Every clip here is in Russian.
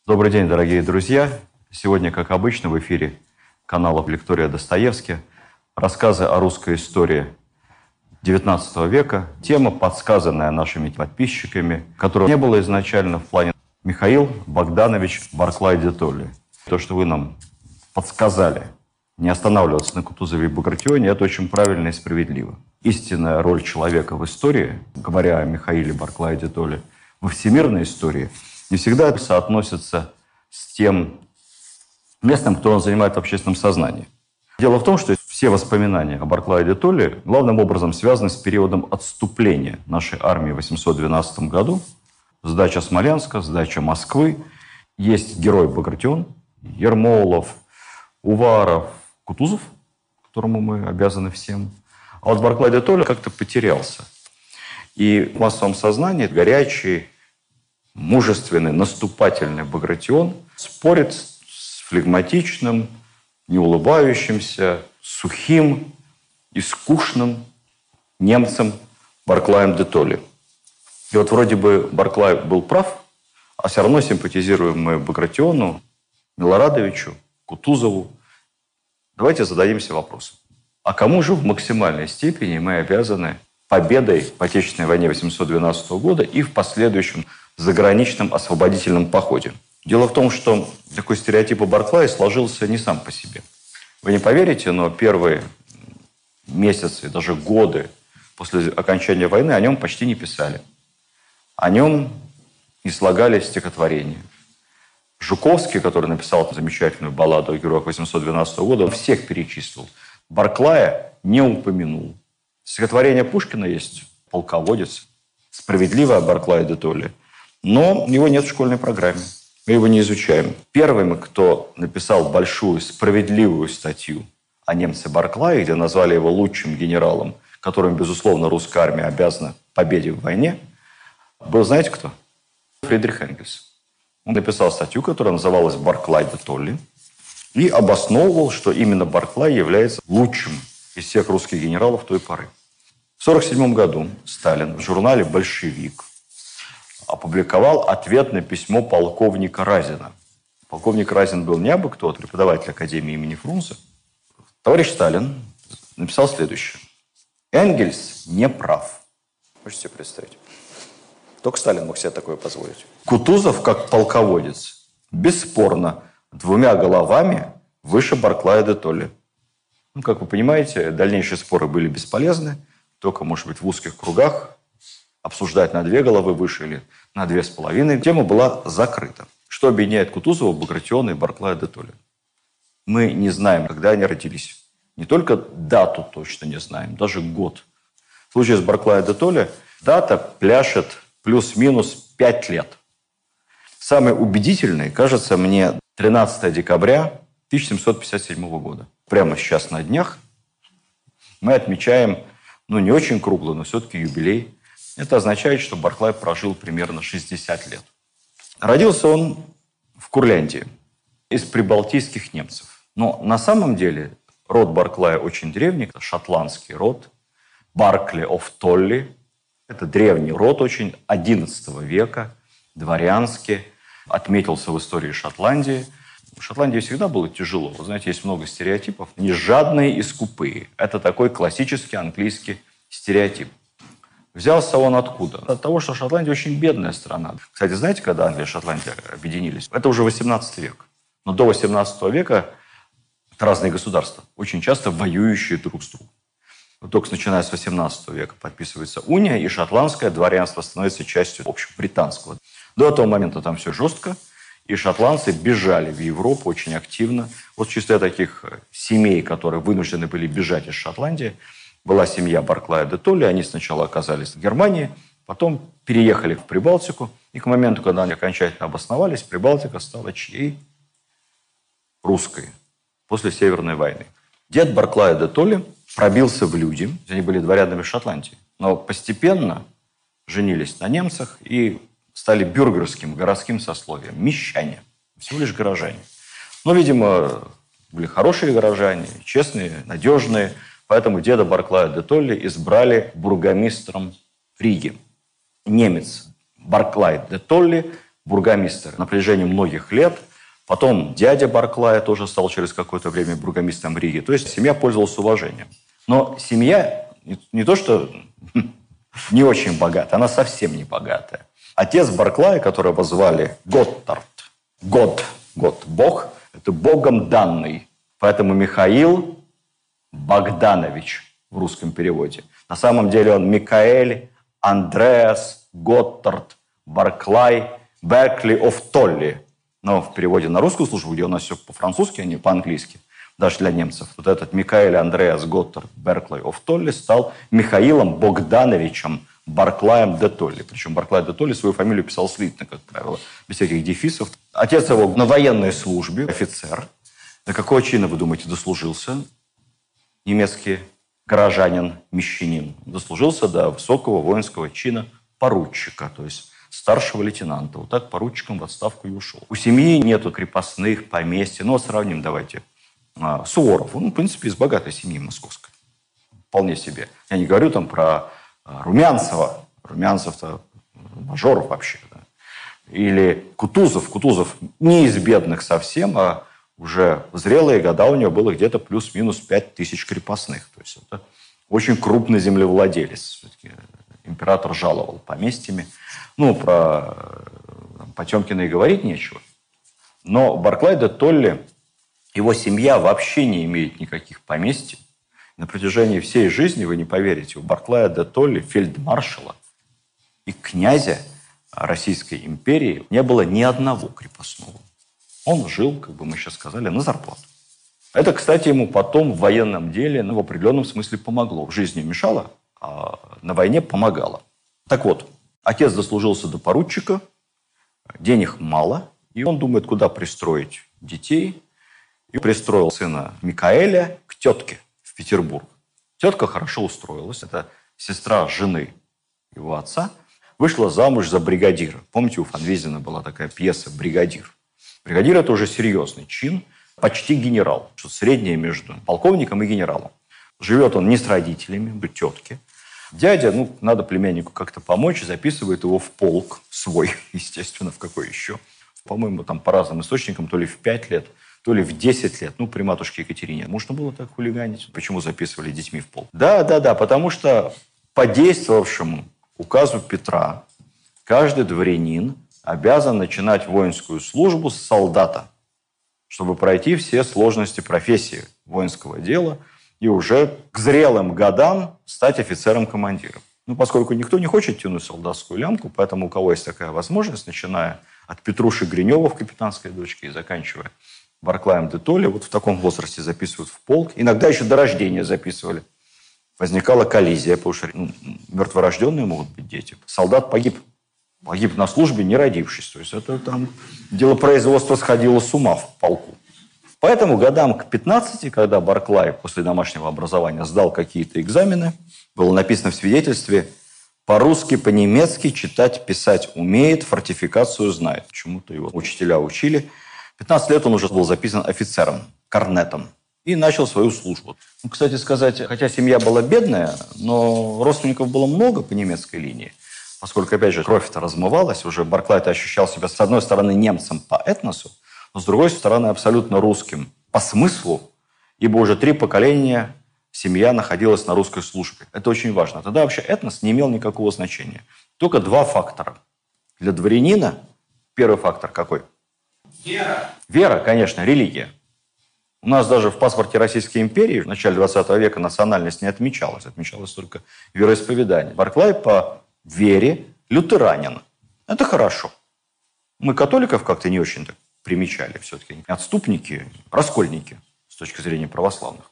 Добрый день, дорогие друзья. Сегодня, как обычно, в эфире канала Лектория Достоевский рассказы о русской истории XIX века. Тема, подсказанная нашими подписчиками, которой не было изначально в плане. Михаил Богданович Барклай де Толли. То, что вы нам подсказали, не останавливаться на Кутузове и Багратионе, это очень правильно и справедливо. Истинная роль человека в истории, говоря о Михаиле Барклае де Толли, во всемирной истории, не всегда соотносится с тем местом, которое он занимает в общественном сознании. Дело в том, что все воспоминания о Барклае де Толли главным образом связаны с периодом отступления нашей армии в 812 году, сдача Смоленска, сдача Москвы. Есть герой Багратион, Ермолов, Уваров, Кутузов, которому мы обязаны всем. А вот Барклай де Толли как-то потерялся. И в массовом сознании горячий, мужественный, наступательный Багратион спорит с флегматичным, неулыбающимся, сухим и скучным немцем Барклаем де Толли. И вот вроде бы Барклай был прав, а все равно симпатизируем мы Багратиону, Милорадовичу, Кутузову. Давайте зададимся вопросом. А кому же в максимальной степени мы обязаны победой в Отечественной войне 1812 года и в последующем заграничном освободительном походе? Дело в том, что такой стереотип о Барклае сложился не сам по себе. Вы не поверите, но первые месяцы, даже годы после окончания войны о нем почти не писали. О нем не слагали стихотворения. Жуковский, который написал эту замечательную балладу о героях 812 года, он всех перечислил. Барклая не упомянул. Стихотворение Пушкина есть «Полководец», справедливо о Барклае де Толли, но его нет в школьной программе. Мы его не изучаем. Первым, кто написал большую справедливую статью о немце Барклае, где назвали его лучшим генералом, которым, безусловно, русская армия обязана победе в войне, был, знаете кто? Фридрих Энгельс. Он написал статью, которая называлась «Барклай де Толли», и обосновывал, что именно Барклай является лучшим из всех русских генералов той поры. В 1947 году Сталин в журнале «Большевик» опубликовал ответное письмо полковника Разина. Полковник Разин был не абы кто, а преподаватель Академии имени Фрунзе. Товарищ Сталин написал следующее. Энгельс не прав. Можете себе представить? Только Сталин мог себе такое позволить. Кутузов, как полководец, бесспорно, 2 головами выше Барклая де Толли. Ну, как вы понимаете, дальнейшие споры были бесполезны. Только, может быть, в узких кругах обсуждать на 2 головы выше или на 2,5. Тема была закрыта. Что объединяет Кутузова, Багратиона и Барклая де Толли? Мы не знаем, когда они родились. Не только дату точно не знаем, даже год. В случае с Барклая де Толли дата пляшет плюс-минус 5 лет. Самый убедительный, кажется мне, 13 декабря 1757 года. Прямо сейчас на днях мы отмечаем, не очень круглый, но все-таки юбилей. Это означает, что Барклай прожил примерно 60 лет. Родился он в Курляндии, из прибалтийских немцев. Но на самом деле род Барклая очень древний, это шотландский род, Баркли оф Толли. Это древний род очень, XI века, дворянский, отметился в истории Шотландии. В Шотландии всегда было тяжело. Вы знаете, есть много стереотипов. Не жадные и скупые. Это такой классический английский стереотип. Взялся он откуда? От того, что Шотландия очень бедная страна. Кстати, знаете, когда Англия и Шотландия объединились? Это уже 18 век. Но до 18 века это разные государства, очень часто воюющие друг с другом. Только начиная с 18 века подписывается уния, и шотландское дворянство становится частью общебританского. До этого момента там все жестко, и шотландцы бежали в Европу очень активно. Вот в числе таких семей, которые вынуждены были бежать из Шотландии, была семья Барклая де Толли. Они сначала оказались в Германии, потом переехали в Прибалтику, и к моменту, когда они окончательно обосновались, Прибалтика стала чьей? Русской, после Северной войны. Дед Барклая де Толли пробился в люди, они были дворянами Шотландии, но постепенно женились на немцах и стали бюргерским, городским сословием, мещане, всего лишь горожане. Но, видимо, были хорошие горожане, честные, надежные, поэтому деда Барклая де Толли избрали бургомистром Риги. Немец Барклай де Толли бургомистр на протяжении многих лет. Потом дядя Барклая тоже стал через какое-то время бургомистром Риги. То есть семья пользовалась уважением. Но семья не то, что не очень богатая, она совсем не богатая. Отец Барклая, которого звали Готтард, Бог, это Богом данный. Поэтому Михаил Богданович в русском переводе. На самом деле он Микаэль Андреас Готтард Барклай Беркли оф Толли. Но в переводе на русскую службу, где у нас все по-французски, а не по-английски, даже для немцев, вот этот Микаэль Андреас Готтард Берклай оф Толли стал Михаилом Богдановичем Барклаем де Толли. Причем Барклай де Толли свою фамилию писал слитно, как правило, без всяких дефисов. Отец его на военной службе, офицер. До какого чина, вы думаете, дослужился? Немецкий горожанин, мещанин. Дослужился до высокого воинского чина поручика, то есть старшего лейтенанта. Вот так поручиком в отставку и ушел. У семьи нету крепостных, поместья. Ну, вот сравним, давайте. Суворов, он, в принципе, из богатой семьи московской. Вполне себе. Я не говорю там про Румянцева. Румянцев-то мажор вообще. Да. Или Кутузов. Кутузов не из бедных совсем, а уже в зрелые года у него было где-то плюс-минус 5000 крепостных. То есть это очень крупный землевладелец. Все-таки император жаловал поместьями. Ну, про Потемкина и говорить нечего. Но Барклай де Толли, его семья вообще не имеет никаких поместьй. На протяжении всей жизни, вы не поверите, у Барклая де Толли, фельдмаршала и князя Российской империи не было ни одного крепостного. Он жил, как бы мы сейчас сказали, на зарплату. Это, кстати, ему потом в военном деле, в определенном смысле помогло. В жизни мешало, а на войне помогало. Так вот, отец дослужился до поручика, денег мало, и он думает, куда пристроить детей. И пристроил сына Микаэля к тетке в Петербург. Тетка хорошо устроилась. Это сестра жены его отца. Вышла замуж за бригадира. Помните, у Фанвизина была такая пьеса «Бригадир». Бригадир – это уже серьезный чин, почти генерал. Что среднее между полковником и генералом. Живет он не с родителями, у тетки. Дядя, надо племяннику как-то помочь, записывает его в полк свой, естественно, в какой еще. По-моему, там по разным источникам, то ли в 5 лет, то ли в 10 лет, при матушке Екатерине. Можно было так хулиганить? Почему записывали детьми в полк? Да, потому что по действовавшему указу Петра каждый дворянин обязан начинать воинскую службу с солдата, чтобы пройти все сложности профессии воинского дела и уже к зрелым годам стать офицером-командиром. Поскольку никто не хочет тянуть солдатскую лямку, поэтому у кого есть такая возможность, начиная от Петруши Гринева в «Капитанской дочке» и заканчивая Барклаем де Толли, вот в таком возрасте записывают в полк. Иногда еще до рождения записывали. Возникала коллизия, потому что мертворожденные могут быть дети. Солдат погиб. Погиб на службе, не родившись. То есть это там дело производства сходило с ума в полку. Поэтому годам к 15, когда Барклай после домашнего образования сдал какие-то экзамены, было написано в свидетельстве: по-русски, по-немецки читать, писать умеет, фортификацию знает. Почему-то его учителя учили. 15 лет он уже был записан офицером, корнетом, и начал свою службу. Кстати сказать, хотя семья была бедная, но родственников было много по немецкой линии, поскольку, опять же, кровь-то размывалась, уже Барклай-то ощущал себя, с одной стороны, немцем по этносу, но с другой стороны, абсолютно русским по смыслу, ибо уже 3 поколения семья находилась на русской службе. Это очень важно. Тогда вообще этнос не имел никакого значения. Только 2 фактора. Для дворянина первый фактор какой? Вера. Вера, конечно, религия. У нас даже в паспорте Российской империи в начале 20 века национальность не отмечалась. Отмечалось только вероисповедание. Барклай по вере лютеранин. Это хорошо. Мы католиков как-то не очень так примечали все-таки. Отступники, раскольники с точки зрения православных.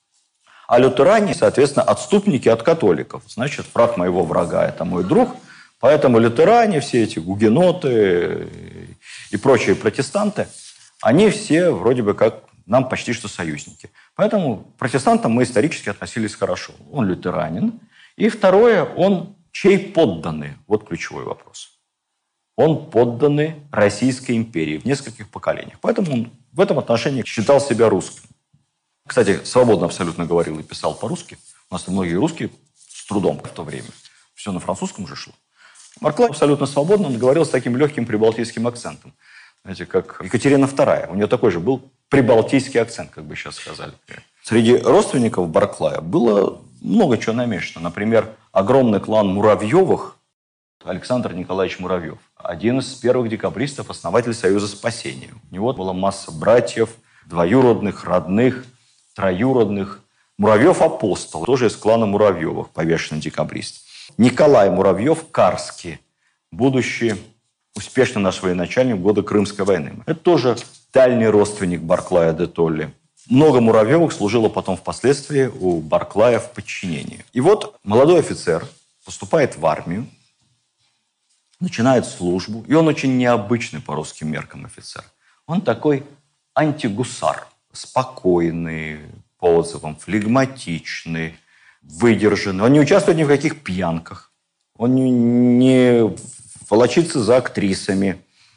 А лютеране, соответственно, отступники от католиков. Значит, враг моего врага – это мой друг. Поэтому лютеране, все эти гугеноты и прочие протестанты, они все вроде бы как нам почти что союзники. Поэтому к протестантам мы исторически относились хорошо. Он лютеранин. И второе, он чей подданный? Вот ключевой вопрос. Он подданный Российской империи в нескольких поколениях. Поэтому он в этом отношении считал себя русским. Кстати, свободно абсолютно говорил и писал по-русски. У нас многие русские с трудом в то время. Все на французском же шло. Барклай абсолютно свободно, он говорил с таким легким прибалтийским акцентом. Знаете, как Екатерина II. У нее такой же был прибалтийский акцент, как бы сейчас сказали. Среди родственников Барклая было много чего намешано. Например, огромный клан Муравьевых, Александр Николаевич Муравьев, один из первых декабристов, основатель Союза спасения. У него была масса братьев, двоюродных, родных, троюродных. Муравьев апостол, тоже из клана Муравьевых, повешенный декабрист. Николай Муравьев Карский, будущий успешный наш военачальник в годы Крымской войны. Это тоже дальний родственник Барклая де Толли. Много Муравьевых служило потом впоследствии у Барклая в подчинении. И вот молодой офицер поступает в армию, начинает службу, и он очень необычный по русским меркам офицер. Он такой антигусар, спокойный, по отзывам, флегматичный, выдержанный. Он не участвует ни в каких пьянках, он не волочится за актрисами,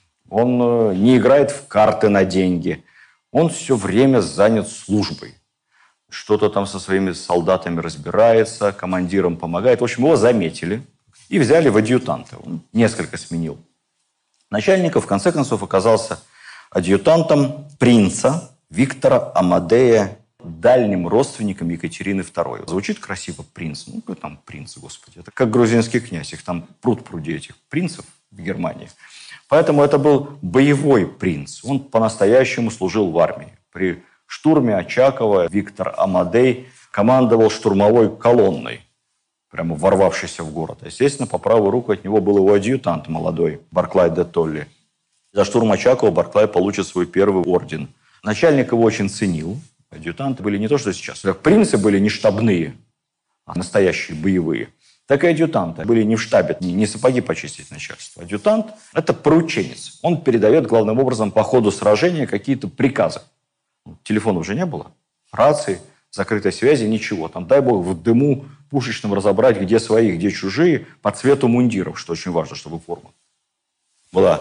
он не играет в карты на деньги. Он все время занят службой. Что-то там со своими солдатами разбирается, командирам помогает. В общем, его заметили и взяли в адъютанты. Он несколько сменил начальников. В конце концов, оказался адъютантом принца Виктора Амадея, дальним родственником Екатерины II. Звучит красиво принц. Ну, какой там принц, господи. Это как грузинский князь. Их там пруд-пруди этих принцев в Германии. Поэтому это был боевой принц. Он по-настоящему служил в армии. При штурме Очакова Виктор Амадей командовал штурмовой колонной, прямо ворвавшейся в город. Естественно, по правую руку от него был его адъютант молодой, Барклай де Толли. За штурм Очакова Барклай получит свой первый орден. Начальник его очень ценил. Адъютанты были не то, что сейчас. Принцы были не штабные, а настоящие боевые. Так и адъютанты были не в штабе, не сапоги почистить начальство. Адъютант – это порученец. Он передает главным образом по ходу сражения какие-то приказы. Телефонов уже не было, рации, закрытой связи, ничего. Там, дай бог, в дыму пушечном разобрать, где свои, где чужие, по цвету мундиров, что очень важно, чтобы форма была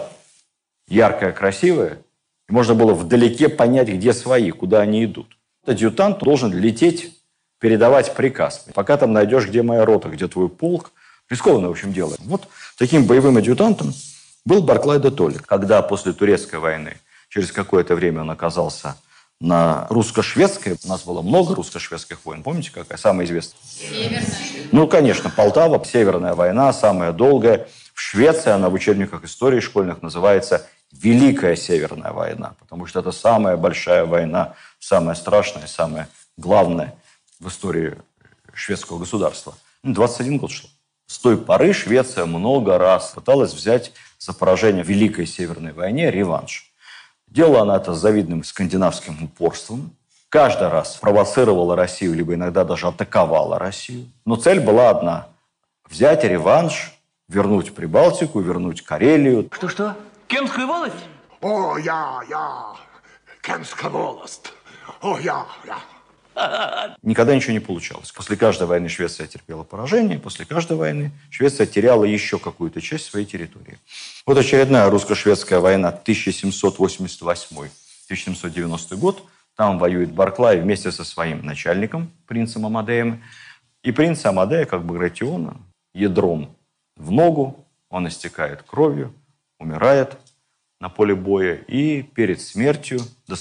яркая, красивая, и можно было вдалеке понять, где свои, куда они идут. Адъютант должен лететь, передавать приказ. Пока там найдешь, где моя рота, где твой полк. Рискованное, в общем, дело. Вот таким боевым адъютантом был Барклай де Толли. Когда после Турецкой войны, через какое-то время он оказался на русско-шведской, у нас было много русско-шведских войн. Помните, какая? Самая известная? Северная. Ну, конечно, Полтава, Северная война, самая долгая. В Швеции она в учебниках истории школьных называется Великая Северная война, потому что это самая большая война, самая страшная, самая главная в истории шведского государства. 21 год шло. С той поры Швеция много раз пыталась взять за поражение в Великой Северной войне реванш. Делала она это с завидным скандинавским упорством. Каждый раз провоцировала Россию, либо иногда даже атаковала Россию. Но цель была одна – взять реванш, вернуть Прибалтику, вернуть Карелию. Что? Кемскую волость? О, я, Кемская волость. О, я. Никогда ничего не получалось. После каждой войны Швеция терпела поражение, после каждой войны Швеция теряла еще какую-то часть своей территории. Вот очередная русско-шведская война 1788-1790 год. Там воюет Барклай вместе со своим начальником, принцем Амадеем. И принц Амадея, как Багратиона, ядром в ногу, он истекает кровью, умирает на поле боя и перед смертью